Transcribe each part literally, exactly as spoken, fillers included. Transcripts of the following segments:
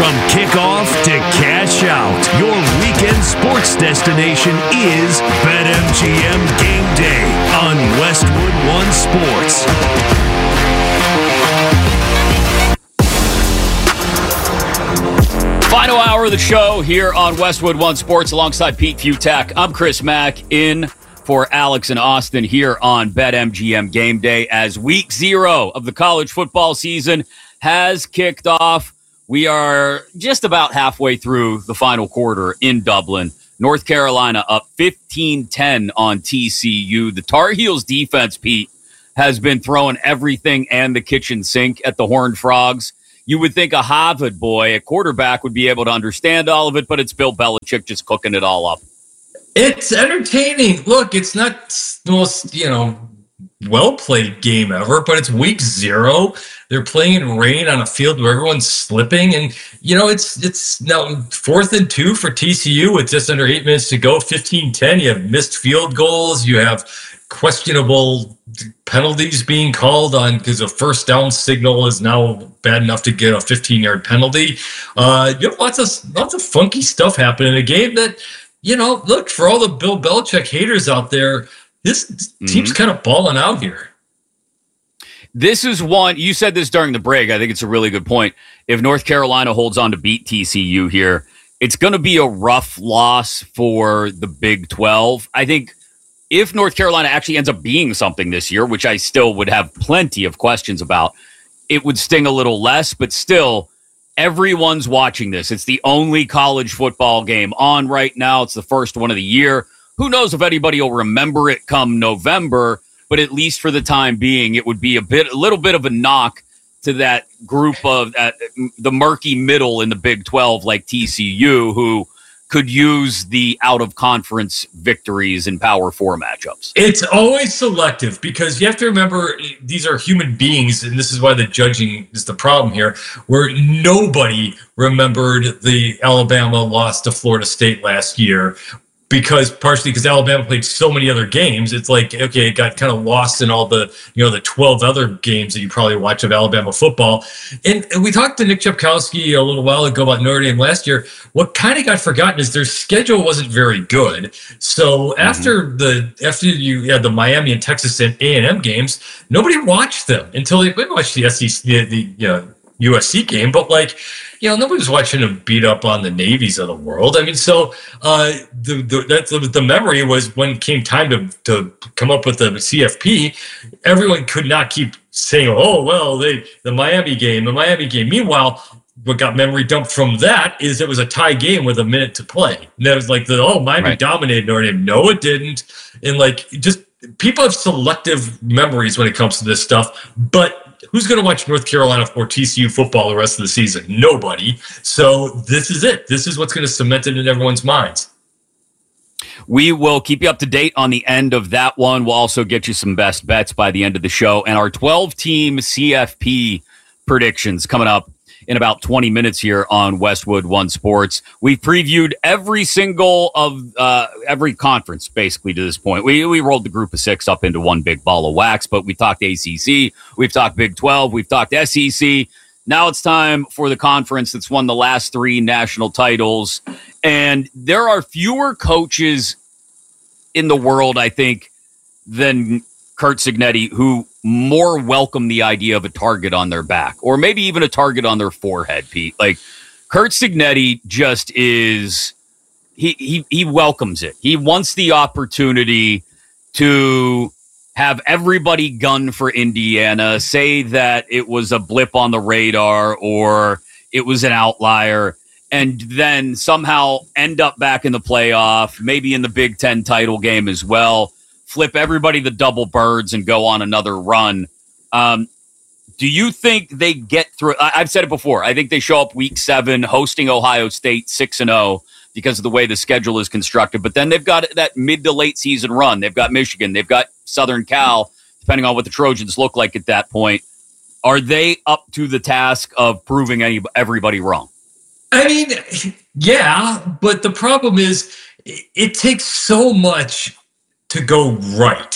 From kickoff to cash out, your weekend sports destination is BetMGM Game Day on Westwood One Sports. Final hour of the show here on Westwood One Sports alongside Pete Futak. I'm Chris Mack in for Alex and Austin here on BetMGM Game Day as week zero of the college football season has kicked off. We are just about halfway through the final quarter in Dublin. North Carolina up fifteen ten on T C U. The Tar Heels defense, Pete, has been throwing everything and the kitchen sink at the Horned Frogs. You would think a Harvard boy, a quarterback, would be able to understand all of it, but it's Bill Belichick just cooking it all up. It's entertaining. Look, it's not the most, you know, well-played game ever, but it's week zero. They're playing in rain on a field where everyone's slipping. And, you know, it's it's now fourth and two for T C U with just under eight minutes to go, fifteen ten. You have missed field goals. You have questionable penalties being called on because a first down signal is now bad enough to get a fifteen-yard penalty. Uh, you have lots of, lots of funky stuff happening in a game that, you know, look, for all the Bill Belichick haters out there, this mm-hmm. team's kind of balling out here. This is one, you said this during the break. I think it's a really good point. If North Carolina holds on to beat T C U here, it's going to be a rough loss for the Big twelve. I think if North Carolina actually ends up being something this year, which I still would have plenty of questions about, it would sting a little less, but still, everyone's watching this. It's the only college football game on right now. It's the first one of the year. Who knows if anybody will remember it come November, but at least for the time being, it would be a bit, a little bit of a knock to that group of uh, the murky middle in the Big twelve, like T C U, who could use the out-of-conference victories in Power Four matchups. It's always selective because you have to remember these are human beings, and this is why the judging is the problem here, where nobody remembered the Alabama loss to Florida State last year. Because partially because Alabama played so many other games, it's like, okay, it got kind of lost in all the, you know, the twelve other games that you probably watch of Alabama football. And, and we talked to Nick Chepkowski a little while ago about Notre Dame last year. What kind of got forgotten is their schedule wasn't very good. So mm-hmm. after the after you had the Miami and Texas and A and M games, nobody watched them until they we watched the S E C, the, the you know, U S C game, but like, you know, nobody was watching them beat up on the navies of the world. I mean, so uh, the the, that's, the memory was when it came time to to come up with the C F P, everyone could not keep saying, oh, well, they the Miami game, the Miami game. Meanwhile, what got memory dumped from that is it was a tie game with a minute to play. And that was like, the oh, Miami right. dominated Notre Dame. No, it didn't. And like, just people have selective memories when it comes to this stuff, but who's going to watch North Carolina or T C U football the rest of the season? Nobody. So this is it. This is what's going to cement it in everyone's minds. We will keep you up to date on the end of that one. We'll also get you some best bets by the end of the show. And our twelve-team C F P predictions coming up in about twenty minutes here on Westwood One Sports. We've previewed every single of uh, every conference basically to this point. We we rolled the group of six up into one big ball of wax, but we talked A C C, we've talked Big twelve, we've talked S E C. Now it's time for the conference that's won the last three national titles. And there are fewer coaches in the world, I think, than Curt Cignetti, who more welcome the idea of a target on their back, or maybe even a target on their forehead, Pete. Like, Curt Cignetti just is, he, he, he welcomes it. He wants the opportunity to have everybody gun for Indiana, say that it was a blip on the radar or it was an outlier, and then somehow end up back in the playoff, maybe in the Big Ten title game as well. Flip everybody the double birds and go on another run. Um, do you think they get through? I, I've said it before. I think they show up week seven hosting Ohio State six and oh because of the way the schedule is constructed. But then they've got that mid to late season run. They've got Michigan. They've got Southern Cal, depending on what the Trojans look like at that point. Are they up to the task of proving any, everybody wrong? I mean, yeah, but the problem is it, it takes so much to go right.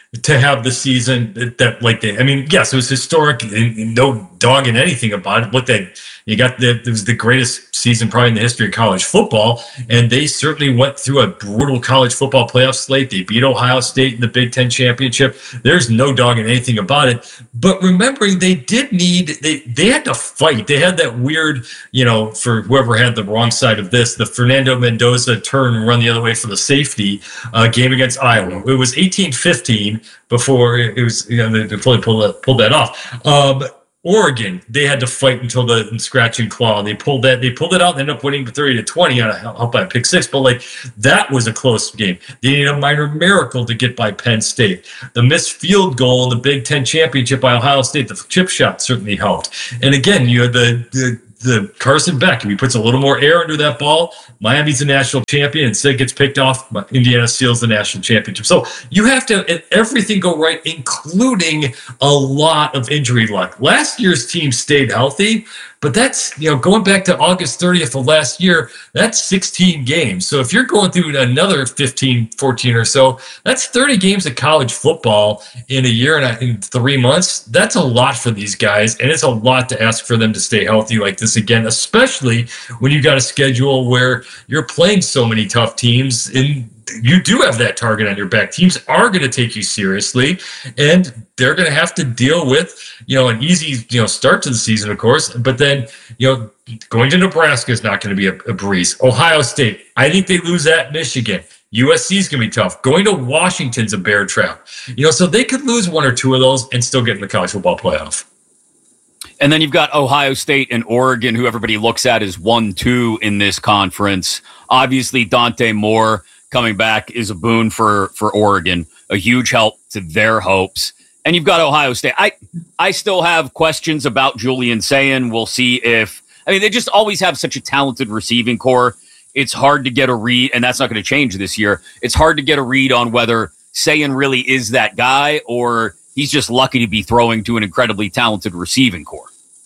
to have the season that, that like they, I mean, yes, it was historic and, and no dogging anything about it. Look, that you got the, it was the greatest season probably in the history of college football. And they certainly went through a brutal college football playoff slate. They beat Ohio State in the Big Ten championship. There's no dogging anything about it. But remembering they did need, they, they had to fight. They had that weird, you know, for whoever had the wrong side of this, the Fernando Mendoza turn and run the other way for the safety uh, game against Iowa. It was eighteen fifteen before it was, you know, they fully pulled that, pulled that off. Um, Oregon, they had to fight until the scratch and claw. They pulled that, they pulled it out and ended up winning thirty to twenty on a help by a pick six. But like that was a close game. They needed a minor miracle to get by Penn State. The missed field goal in the Big Ten championship by Ohio State, the chip shot certainly helped. And again, you had the, the the Carson Beck, if he puts a little more air under that ball, Miami's the national champion. Instead gets picked off, Indiana seals the national championship. So you have to have everything go right, including a lot of injury luck. Last year's team stayed healthy, but that's, you know, going back to August thirtieth of last year, that's sixteen games. So if you're going through another fifteen, fourteen or so, that's thirty games of college football in a year and in three months. That's a lot for these guys, and it's a lot to ask for them to stay healthy like this again, especially when you got a schedule where you're playing so many tough teams and you do have that target on your back. Teams are going to take you seriously, and they're going to have to deal with, you know, an easy, you know, start to the season, of course, but then, you know, going to Nebraska is not going to be a, a breeze. Ohio State, I think they lose at Michigan. U S C is going to be tough. Going to Washington's a bear trap. You know, so they could lose one or two of those and still get in the college football playoff. And then you've got Ohio State and Oregon, who everybody looks at as one two in this conference. Obviously, Dante Moore coming back is a boon for, for Oregon, a huge help to their hopes. And you've got Ohio State. I I still have questions about Julian Sayin. We'll see if, I mean, they just always have such a talented receiving core. It's hard to get a read, and that's not going to change this year. It's hard to get a read on whether Sayin really is that guy or he's just lucky to be throwing to an incredibly talented receiving core.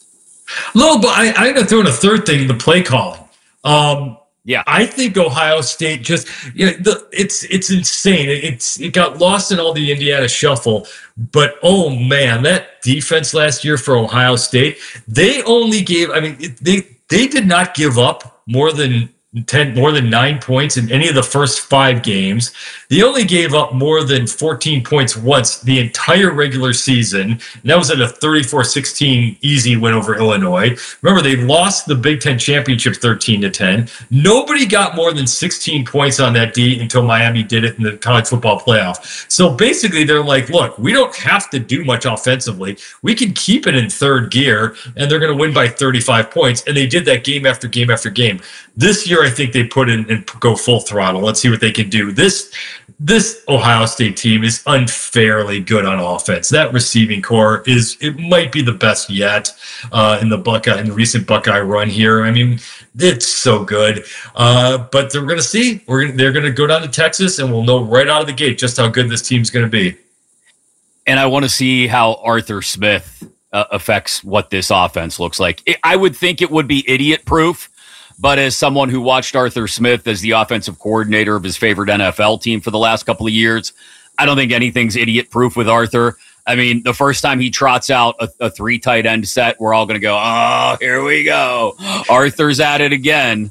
No, but I, I'm going to throw in a third thing, the play calling. Um, yeah, I think Ohio State just, you know, the, it's it's insane. It, it's it got lost in all the Indiana shuffle. But, oh, man, that defense last year for Ohio State, they only gave, I mean, it, they they did not give up more than ten, more than nine points in any of the first five games. They only gave up more than fourteen points once the entire regular season. And that was at a thirty-four sixteen easy win over Illinois. Remember, they lost the Big Ten championship thirteen to ten. Nobody got more than sixteen points on that D until Miami did it in the college football playoff. So basically, they're like, look, we don't have to do much offensively. We can keep it in third gear, and they're going to win by thirty-five points. And they did that game after game after game. This year, I think they put in and go full throttle. Let's see what they can do. This this Ohio State team is unfairly good on offense. That receiving core is, it might be the best yet uh, in the Buckeye, in the recent Buckeye run here. I mean, it's so good. Uh, but they're going to see. We're they're going to go down to Texas, and we'll know right out of the gate just how good this team's going to be. And I want to see how Arthur Smith uh, affects what this offense looks like. It, I would think it would be idiot-proof. But as someone who watched Arthur Smith as the offensive coordinator of his favorite N F L team for the last couple of years, I don't think anything's idiot-proof with Arthur. I mean, the first time he trots out a, a three tight end set, we're all going to go, oh, here we go. Arthur's at it again.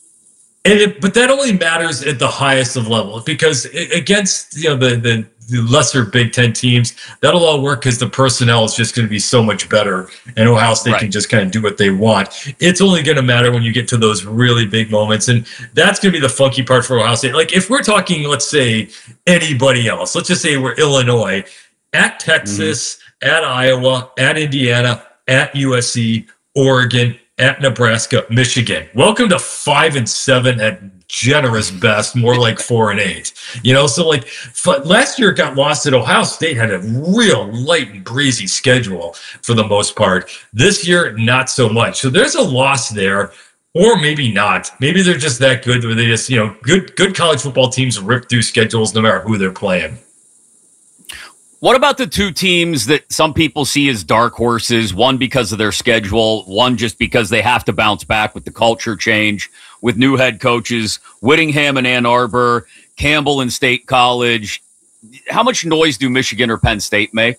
And it, but that only matters at the highest of levels, because against, you know, the, the, the lesser Big Ten teams, that'll all work because the personnel is just going to be so much better, and Ohio State right. can just kind of do what they want. It's only going to matter when you get to those really big moments, and that's going to be the funky part for Ohio State. Like if we're talking, let's say anybody else, let's just say we're Illinois, at Texas, mm-hmm. at Iowa, at Indiana, at U S C, Oregon, at Nebraska, Michigan. Welcome to five and seven at generous best, more like four and eight. You know, so like f- last year it got lost at Ohio State had a real light and breezy schedule for the most part. This year, not so much. So there's a loss there, or maybe not. Maybe they're just that good where they just, you know, good good college football teams rip through schedules no matter who they're playing. What about the two teams that some people see as dark horses, one because of their schedule, one just because they have to bounce back with the culture change, with new head coaches, Whittingham and Ann Arbor, Campbell and State College? how much noise do Michigan or Penn State make?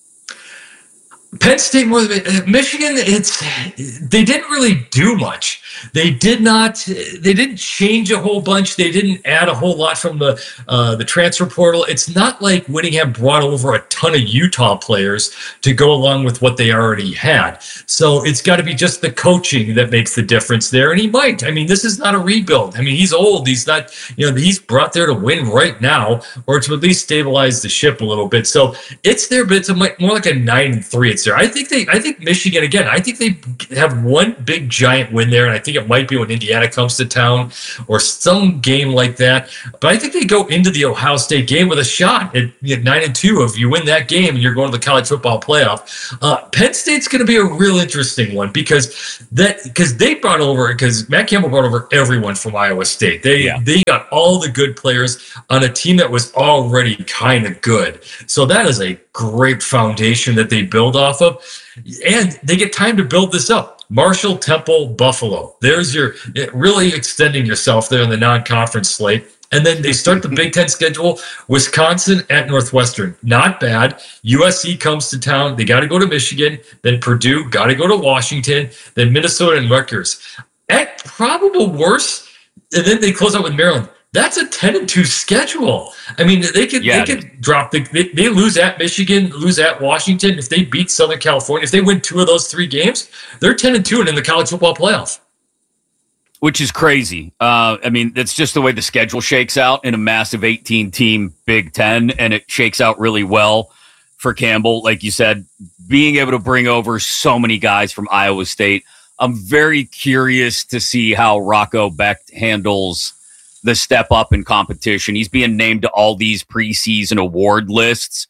Penn State more than Michigan. It's they didn't really do much. They did not. They didn't change a whole bunch. They didn't add a whole lot from the uh, the transfer portal. It's not like Whittingham brought over a ton of Utah players to go along with what they already had. So it's got to be just the coaching that makes the difference there. And he might. I mean, this is not a rebuild. I mean, he's old. He's not. You know, he's brought there to win right now, or to at least stabilize the ship a little bit. So it's there, but it's a, more like a nine and three. It's there. I think they. I think Michigan again. I think they have one big giant win there, and I think it might be when Indiana comes to town or some game like that. But I think they go into the Ohio State game with a shot at, at nine and two. If you win that game and you're going to the college football playoff, uh, Penn State's going to be a real interesting one because that because they brought over because Matt Campbell brought over everyone from Iowa State. They yeah. they got all the good players on a team that was already kind of good. So that is a great foundation that they build off of, and they get time to build this up. Marshall, Temple, Buffalo. There's your really extending yourself there in the non-conference slate. And then they start the Big Ten schedule. Wisconsin at Northwestern. Not bad. U S C comes to town. They got to go to Michigan. Then Purdue. Got to go to Washington. Then Minnesota and Rutgers. At probable worse. And then they close out with Maryland. That's a ten and two schedule. I mean, they could yeah, they could drop the they, they lose at Michigan, lose at Washington. If they beat Southern California, if they win two of those three games, they're ten and two and in the college football playoff. Which is crazy. Uh, I mean, that's just the way the schedule shakes out in a massive eighteen team Big Ten, and it shakes out really well for Campbell. Like you said, being able to bring over so many guys from Iowa State. I'm very curious to see how Rocco Becht handles the step up in competition. He's being named to all these preseason award lists.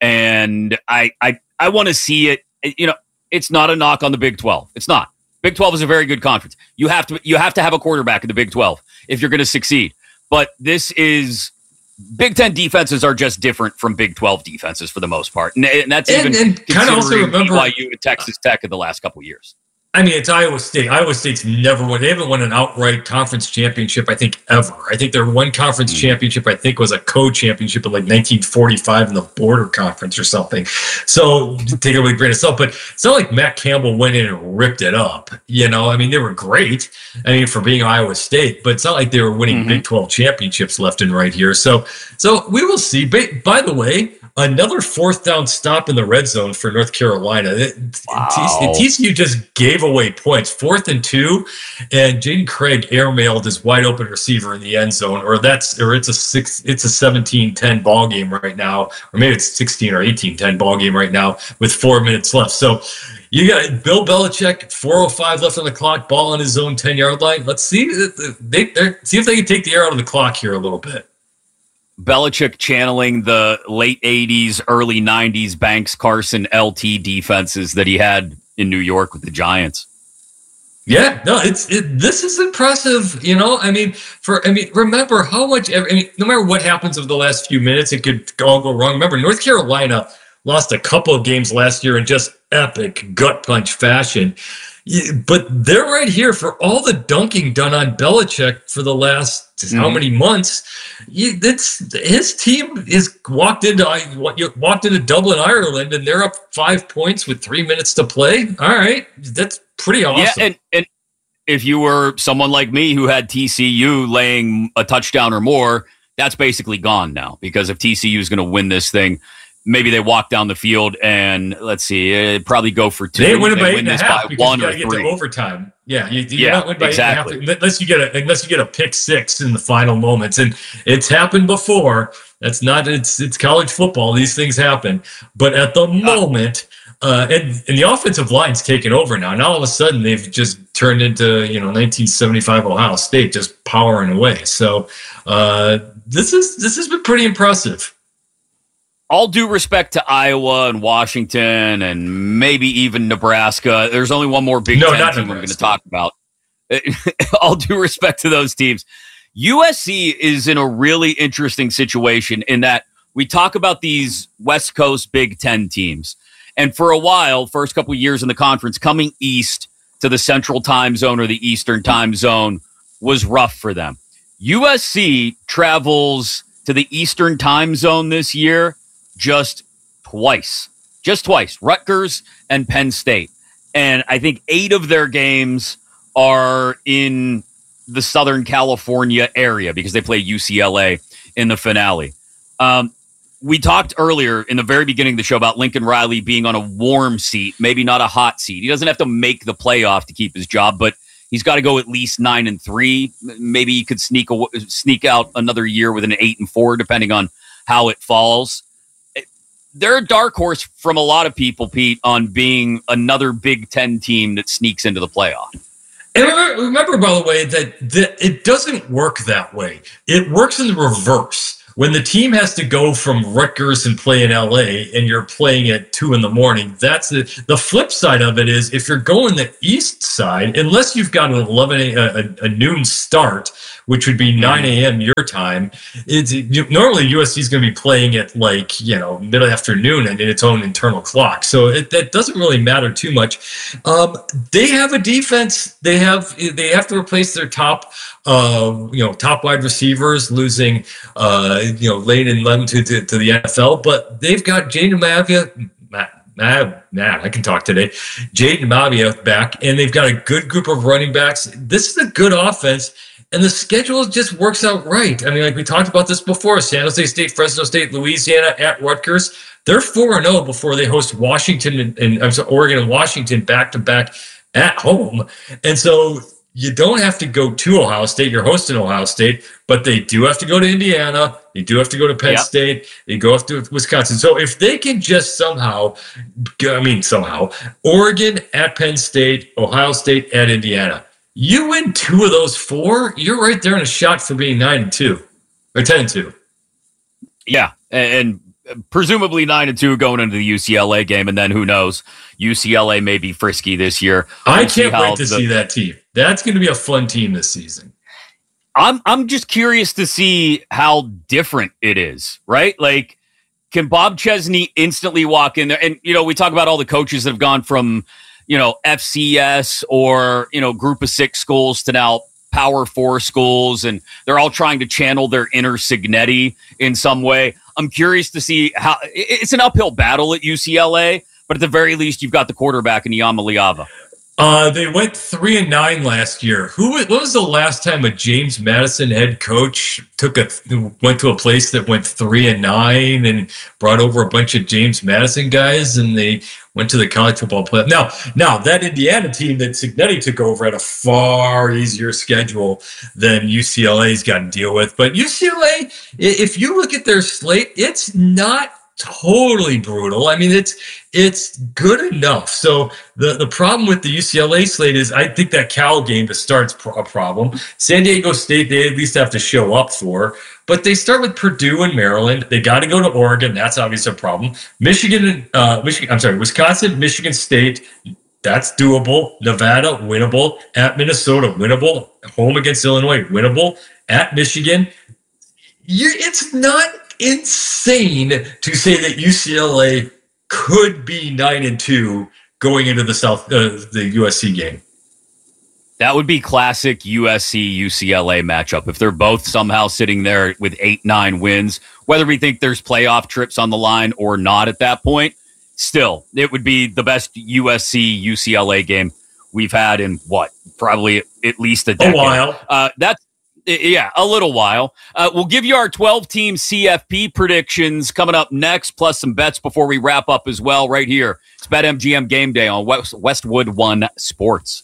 And I, I, I want to see it. You know, it's not a knock on the Big twelve. It's not. Big twelve is a very good conference. You have to, you have to have a quarterback in the Big twelve if you're going to succeed. But this is Big Ten defenses are just different from Big twelve defenses for the most part. And, and that's and, even and kind of also remember B Y U and Texas Tech in the last couple of years. I mean, it's Iowa State. Iowa State's never won. They haven't won an outright conference championship, I think, ever. I think their one conference mm. championship, I think, was a co-championship in like nineteen forty-five in the Border Conference or something. So take it with a grain of salt. But it's not like Matt Campbell went in and ripped it up. You know, I mean, they were great. I mean, for being Iowa State, but it's not like they were winning mm-hmm. Big twelve championships left and right here. So, so we will see. By, by the way, another fourth down stop in the red zone for North Carolina. Wow. T C U just gave away points. Fourth and two, and Jaden Craig airmailed his wide open receiver in the end zone, or that's or it's a six, it's a seventeen ten ball game right now, or maybe it's sixteen or eighteen ten ball game right now with four minutes left. So you got Bill Belichick, four oh five left on the clock, ball on his own ten yard line. Let's see, they see if they can take the air out of the clock here a little bit. Belichick channeling the late eighties, early nineties Banks Carson L T defenses that he had in New York with the Giants. Yeah, no, it's it, this is impressive. You know, I mean, for I mean, remember how much. I mean, no matter what happens over the last few minutes, it could all go wrong. Remember, North Carolina lost a couple of games last year in just epic gut punch fashion. But they're right here for all the dunking done on Belichick for the last mm-hmm. how many months. It's his team is walked into walked into Dublin, Ireland, and they're up five points with three minutes to play. All right, that's pretty awesome. Yeah, and, and if you were someone like me who had T C U laying a touchdown or more, that's basically gone now because if T C U is going to win this thing. Maybe they walk down the field and let's see, it'd probably go for two. They win it by eight and a half by one you or get three. To overtime. Yeah, you, you yeah, not win by exactly. eight and a half unless you get a unless you get a pick six in the final moments, and it's happened before. That's not it's it's college football. These things happen, but at the moment, uh, and and the offensive line's taken over now. And all of a sudden, they've just turned into you know nineteen seventy-five Ohio State, just powering away. So uh, this is this has been pretty impressive. All due respect to Iowa and Washington and maybe even Nebraska. There's only one more Big no, Ten team we're going to talk about. All due respect to those teams. U S C is in a really interesting situation in that we talk about these West Coast Big Ten teams. And for a while, first couple of years in the conference, coming east to the Central Time Zone or the Eastern Time Zone was rough for them. U S C travels to the Eastern time zone this year just twice. Just twice. Rutgers and Penn State. And I think eight of their games are in the Southern California area because they play U C L A in the finale. Um, we talked earlier in the very beginning of the show about Lincoln Riley being on a warm seat, maybe not a hot seat. He doesn't have to make the playoff to keep his job, but he's got to go at least nine and three. Maybe he could sneak a, sneak out another year with an eight and four, depending on how it falls. They're a dark horse from a lot of people, Pete, on being another Big Ten team that sneaks into the playoff. And remember, by the way, that, that it doesn't work that way. It works in the reverse. When the team has to go from Rutgers and play in L A and you're playing at two in the morning, that's the, the flip side of it is if you're going the east side, unless you've got an eleven a, a, a noon start, which would be nine a.m. your time, it's you, normally U S C is going to be playing at like, you know, mid-afternoon and in its own internal clock. So it, that doesn't really matter too much. Um, they have a defense. They have they have to replace their top Uh, you know, top wide receivers, losing, uh, you know, Lane and Lem to, to, to the N F L, but they've got Jaden Mavia, Mav, Mav, I can talk today, Jaden Mavia back, and they've got a good group of running backs. This is a good offense, and the schedule just works out right. I mean, like we talked about this before, San Jose State, Fresno State, Louisiana at Rutgers. They're four and oh before they host Washington and, and I'm sorry, Oregon and Washington back-to-back at home. And so you don't have to go to Ohio State. You're hosting Ohio State, but they do have to go to Indiana. They do have to go to Penn yep. State. They go up to Wisconsin. So if they can just somehow, I mean somehow, Oregon at Penn State, Ohio State at Indiana, you win two of those four, you're right there in a shot for being nine and two or ten and two. Yeah, and presumably nine and two going into the U C L A game, and then who knows? U C L A may be frisky this year. We'll I can't wait to the, see that team. That's going to be a fun team this season. I'm I'm just curious to see how different it is, right? Like, can Bob Chesney instantly walk in there? And, you know, we talk about all the coaches that have gone from, you know, F C S or, you know, group of six schools to now Power Four schools, and they're all trying to channel their inner Signetti in some way. I'm curious to see how it's an uphill battle at U C L A, but at the very least, you've got the quarterback in Ian Maliava. Uh, they went three and nine last year. Who? When was the last time a James Madison head coach took a went to a place that went three and nine and brought over a bunch of James Madison guys, and they went to the college football playoff? Now, now that Indiana team that Signetti took over had a far easier schedule than U C L A's got to deal with. But U C L A, if you look at their slate, it's not totally brutal. I mean, it's it's good enough. So the, the problem with the U C L A slate is I think that Cal game to start's a problem. San Diego State, they at least have to show up for. But they start with Purdue and Maryland. They got to go to Oregon. That's obviously a problem. Michigan, uh, Michigan. I'm sorry, Wisconsin, Michigan State. That's doable. Nevada, winnable. At Minnesota, winnable. Home against Illinois, winnable. At Michigan, you, it's not insane to say that U C L A could be nine and two going into the South, uh, the U S C game. That would be classic U S C U C L A matchup if they're both somehow sitting there with eight, nine wins. Whether we think there's playoff trips on the line or not at that point, still, it would be the best U S C U C L A game we've had in what? Probably at least a decade. A while. Uh, that's Yeah, a little while. Uh, we'll give you our twelve-team C F P predictions coming up next, plus some bets before we wrap up as well right here. It's BetMGM Game Day on West, Westwood One Sports.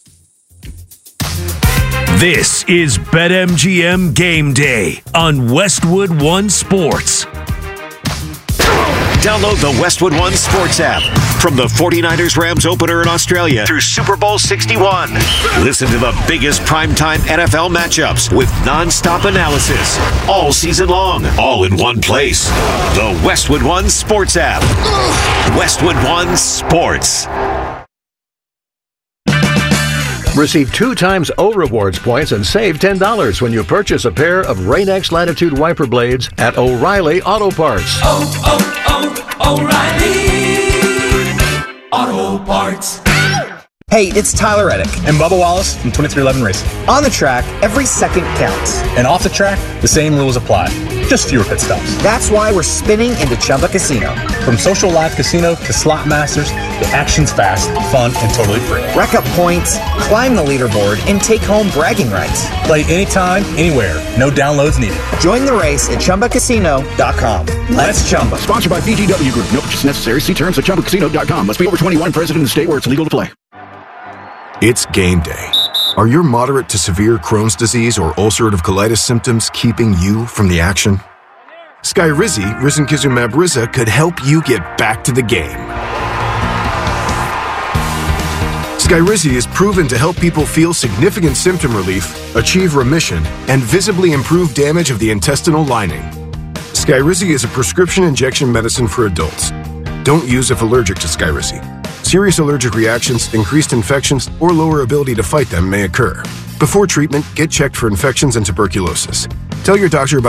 This is BetMGM Game Day on Westwood One Sports. Download the Westwood One Sports app from the forty-niners Rams opener in Australia through Super Bowl sixty-one. Listen to the biggest primetime N F L matchups with nonstop analysis all season long, all in one place. The Westwood One Sports app. Westwood One Sports. Receive two times O Rewards points and save ten dollars when you purchase a pair of Rain-X Latitude wiper blades at O'Reilly Auto Parts. Oh, oh, oh, O'Reilly Auto Parts. Hey, it's Tyler Reddick. And Bubba Wallace from twenty-three eleven Racing. On the track, every second counts. And off the track, the same rules apply. Just fewer pit stops. That's why we're spinning into Chumba Casino. From social live casino to slot masters, the action's fast, fun, and totally free. Rack up points, climb the leaderboard, and take home bragging rights. Play anytime, anywhere. No downloads needed. Join the race at Chumba Casino dot com. Let's Chumba. Sponsored by B G W Group. No purchase necessary. See terms at Chumba Casino dot com. Must be over twenty-one, present in the state where it's legal to play. It's game day. Are your moderate to severe Crohn's disease or ulcerative colitis symptoms keeping you from the action? Skyrizi, risankizumab Riza, could help you get back to the game. Skyrizi is proven to help people feel significant symptom relief, achieve remission, and visibly improve damage of the intestinal lining. Skyrizi is a prescription injection medicine for adults. Don't use if allergic to Skyrizi. Serious allergic reactions, increased infections, or lower ability to fight them may occur. Before treatment, get checked for infections and tuberculosis. Tell your doctor about